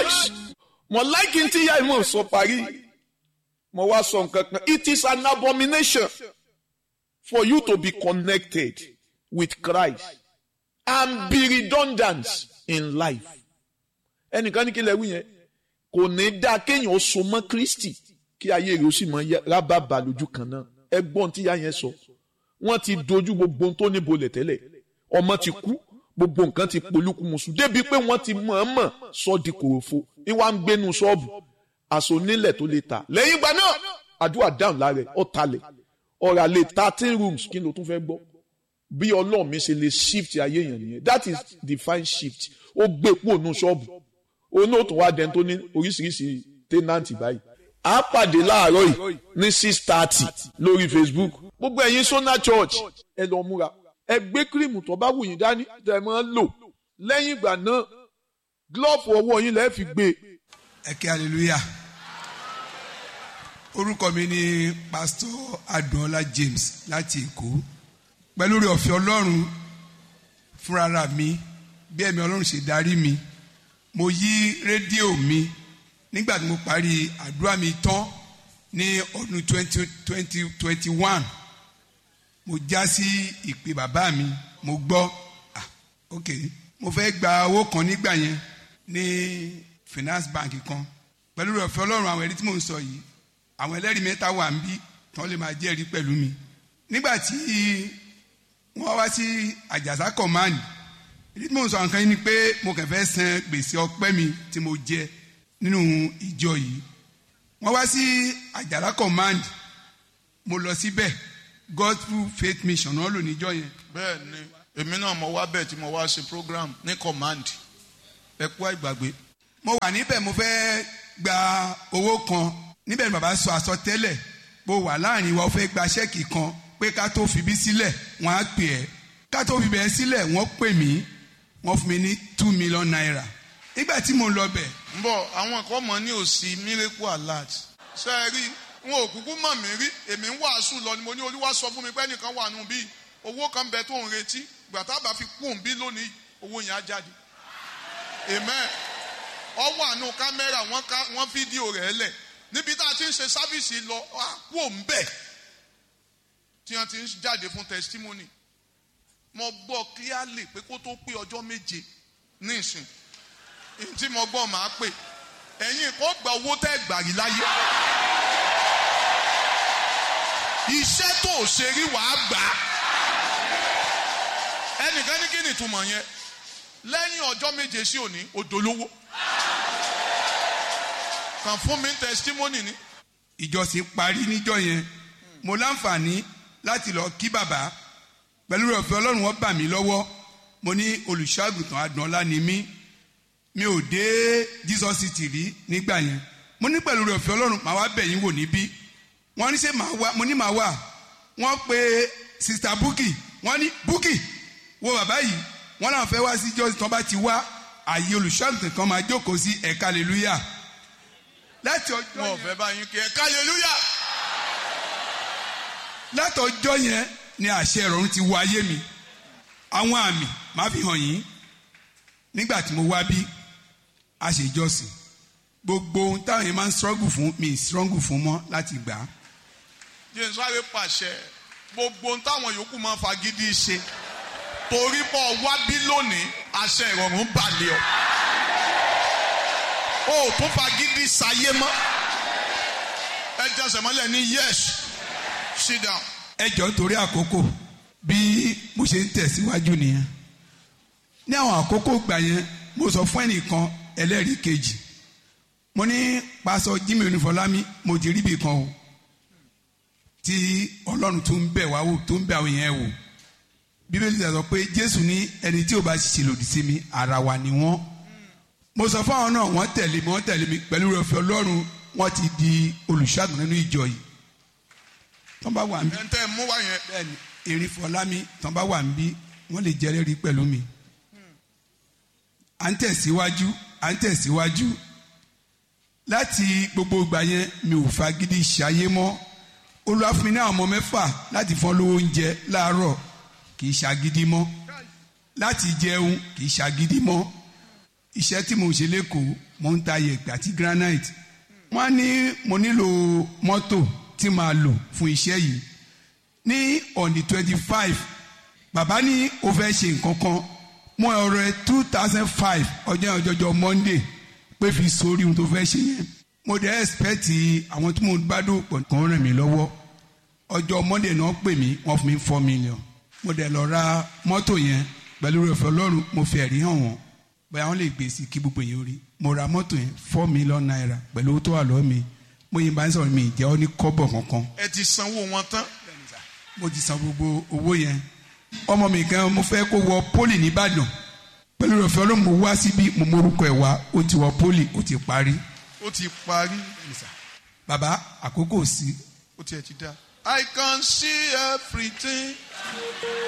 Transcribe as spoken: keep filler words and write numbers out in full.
nice. Mo like n tí ìyá ìmọ̀ sọ parí. Mo wá sọ nǹkan kan. It is an abomination for you to be connected with Christ and be redundant in life. Ẹnìkan ní kí lẹ wí yẹn. Kò ní dáa kéèyàn so mọ́ Kristi kí ayé rẹ̀ ó sì mọ rábàbà lójú kan náà. Ẹgbọ́n tí ìyá yẹn sọ. Wọ́n ti dojú gbogbo ohun tó ní bolẹ̀ tẹ́lẹ̀. Ọmọ ti kú. Gbogbo nǹkan ti polúkúmuṣu débi pé wọ́n ti mọ̀ọ́mọ̀ sọ di kòròfo ìwà ń gbénu ṣọ́ọ̀bù àṣọ onílẹ̀ tó lè ta lẹ́yìn ìgbà náà àdúrà dáhùn lára ẹ̀ ọ̀talẹ̀ ọ̀rà lè thirteen rooms kí ló tún fẹ́ gbọ́ bí ọlọ́run mi ṣe lè shift ayé yẹn nìyẹn that is divine shift ó gbé kúrò nù ṣọ́ọ̀bù òun náà tún wá dẹni tó ní oríṣiríṣi tẹ́nàntì báyìí à á pàdé láàárọ̀ yìí ní six thirty lórí Facebook gbogbo ẹ̀yin Sona Church ẹ lọ múra ẹ gbé kírìmù tó bá wù yín dání tẹ́ ẹ máa ń lò lẹ́yìn ìgbà náà glove ọwọ́ yín lẹ́ẹ̀ fi gbé. ẹ kí hallelujah orúkọ mi ni Pastor Adunola James láti Èkó pẹ̀lú oore ọ̀fẹ́ Ọlọ́run fúnra mi bí ẹ̀mí Ọlọ́run ṣe darí mi mo yí rédíò mi nígbà tí mo parí àdúrà mi tán ní ọdún twenty twenty twenty one mo já sí ìpè bàbá mi mo gbọ́ ah ok mo fẹ́ gba owó kan nígbà yẹn ní finance bank kan pẹ̀lú ọ̀fẹ́ Ọlọ́run àwọn ẹ̀rí tí mò ń sọ yìí àwọn ẹlẹ́rìí mẹ́ta wà ń bí tán lè máa jẹ́rìí pẹ̀lú mi nígbà tí wọ́n wá sí Àjàsá command èyí tí mò ń sọ nǹkan yìí ni pé mo kàn fẹ́ san gbèsè ọpẹ́ mi tí mo jẹ nínú ìjọ yìí wọ́n wá sí Àjàsá command mo lọ síbẹ̀ Gospel Faith Mission náà lò níjọ́ yẹn. bẹ́ẹ̀ ni èmi náà mo wá bẹ́ẹ̀ tí mo wá ṣe program ní command ẹ kú àìgbàgbé. mo wà níbẹ̀ mo fẹ́ gba owó kan níbẹ̀ ni bàbá sọ àsọtẹ́lẹ̀ mo wà láàrin wa ó fẹ́ gba ṣẹ́ẹ̀kì kan pé ká tó fi bí sílẹ̀ wọ́n á pè ẹ́ ká tó fi bẹ̀ẹ́ sílẹ̀ wọ́n pè mí wọ́n fún mi ní two million naira nígbà tí mo lọ bẹ̀. ń bọ̀ àwọn kan mọ̀ ní òsì miracle alert ṣe é rí wọn ò kúkú mọ̀ mí rí èmi ń wàásù lọ ni mo ní Olúwa sọ fún mi pé ẹnìkan wà nù bí owó kan bẹ tó ń retí gbàtà bá fi kú òun bí lónìí owó yẹn á jáde amen ọ wà nù kámẹ́rà wọ́n fídíò rẹ̀ lẹ̀ níbi tá a ti ń ṣe sáfíìsì lọ kú òun bẹ̀ tí wọ́n ti ń jáde fún testimony mo gbọ́ clearly pé kó tó pé ọjọ́ méje ní ìsìn tí mo gbọ́ máa pè ẹ̀yin kò gba owó tẹ́ gbàrí láyé iṣẹ́ tó ṣe rí wàá gbà ẹnìkan ní kí ni ìtumọ̀ yẹn lẹ́yìn ọjọ́ méje sí òní odolówó kàn fún mi testimony ni. ìjọsìn parí níjọ́ yẹn mo láǹfààní láti lọ kí bàbá pẹ̀lú ọ̀fẹ́ Ọlọ́run wọ́n bà mí lọ́wọ́ mo ní olùṣọ́àgùntàn Adùnọlá ni mí mi ò dé Jesus City rí nígbà yẹn mo ní pẹ̀lú ọ̀fẹ́ Ọlọ́run màá wá bẹ̀ yín wò níbí wọ́n ní ṣé màá wá mo ní màá wá wọ́n pe Sister Bukky wọ́n ní Bukky wo bàbá yìí wọ́n náà fẹ́ wá sí jọ́sìn tó bá ti wá àyè olùṣọ́àgùntàn kan máa jókòó sí ẹ̀ka hallelujah láti ọjọ́ yẹn wọn ò fẹ́ bá yín kí ẹ̀ka hallelujah láti ọjọ́ yẹn ni àṣẹ ìrọ̀rùn ti wọ ayé mi àwọn àmì máa fi hàn yín nígbà tí mo wá bí a ṣe ìjọsìn gbogbo ohun táwọn yẹn máa ń struggle fún mi struggle fún mọ́ láti gbà á. jésù sáré pàṣẹ gbogbo ohun táwọn yòókù máa ń fagídí ṣe torí pọ̀ wá bí lónìí àṣẹ ìrọ̀rùn balẹ̀ ọ́ o tó fagídí sáyé mọ́ ẹ jẹsẹ̀ mọ́lẹ̀ ní yes sit down. ẹ jọ nítorí àkókò bí mo ṣe ń tẹ̀síwájú nìyẹn ní àwọn àkókò gbà yẹn mo sọ fún ẹnìkan ẹlẹ́rìí kejì mo ní pásọ Jimmy Onífọlámi mo ti rí ibì kan o tí Ọlọ́run tó ń bẹ̀ wá wò tó ń bẹ̀ àwọn yẹn wò Bíbélì sọ pé Jésù ní ẹni tí ò bá ṣe lòdì sí mi ara wa ni wọ́n mo sọ fún àwọn náà wọ́n tẹ̀lé mi wọ́n tẹ̀lé mi pẹ̀lú ọ̀fẹ́ Ọlọ́run wọ́n ti di olùṣọ́àgùn nínú ìjọ yìí tán bá wà ń bí ẹ̀ ń tẹ́ mú wá yẹn. bẹ́ẹ̀ni Erinfọlámi tán bá wà ń bí wọ́n lè jẹ́rìí pẹ̀lú mi à ń tẹ̀síwájú à ń tẹ̀síwájú láti gbogbo ìgbà yẹn mi ò fagídí ṣayé mọ́ Olúwa fún mi ní àwọn ọmọ mẹ́fà láti fọ́n lówó oúnjẹ láàárọ̀ kì í ṣagídí mọ́ láti jẹun kì í ṣagídí mọ́ iṣẹ́ tí mo ń ṣe lẹ́kọ̀ọ́ mo ń ta yẹ̀pẹ̀ àti granite. Wọ́n ní mo nílò mọ́tò tí màá lò fún iṣẹ́ yìí. Ní on the twenty five bàbá ní ó fẹ́ ṣe nǹkan kan mo ọ̀rọ̀ two thousand five ọjọ́ ọjọ́jọ́ Monday pé fi sórí ohun tó fẹ́ ṣe yẹn. Mo dẹ̀ expect àwọn tí mo bá dò pọ̀ kàn ràn mí lọ́wọ́. Ọjọ́ Monday náà pè mí wọ́n fún mi four million. Mo dẹ̀ lọ ra mọ́tò yẹn pẹ̀lú ìrọ̀fẹ́ Ọlọ́run mo fi ẹ̀rí hàn wọ́n bóyá wọ́n lè gbé sí kí gbogbo yẹn rí. Mo ra mọ́tò yẹn four million naira pẹ̀lú owó tó wà lọ́wọ́ mi. Mo yìnbọn ń sọ̀rọ̀ mi ìjẹ́ ọ ní kọ́bọ̀ kankan. Ẹ ti sanwó wọn tán. Mo ti san gbogbo owó yẹn. Ọmọ mi kan mo fẹ́ kó wọ pólì nìbàdàn pẹ̀lú ìrọ̀fẹ́ Ọlọ́run mo wá síbí mo morúkọ ẹ̀ wá ó ti wọ pólì ó ti parí. Ó ti parí. Bàbá àkókò sí. Ó tiẹ̀ ti dá. I can see everything.